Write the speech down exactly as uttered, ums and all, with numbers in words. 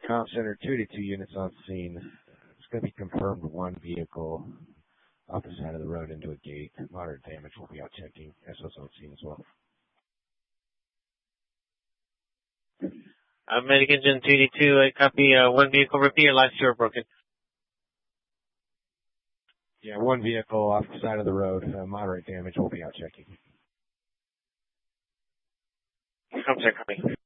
Comm Center, two to two units on scene. It's going to be confirmed one vehicle off the side of the road into a gate. Moderate damage. We'll be out checking. S O S on scene as well. American Gen two D two, I copy. Uh, one vehicle, repeat your last two are broken. Yeah, one vehicle off the side of the road. Uh, moderate damage. We'll be out checking. Comm Center, copy.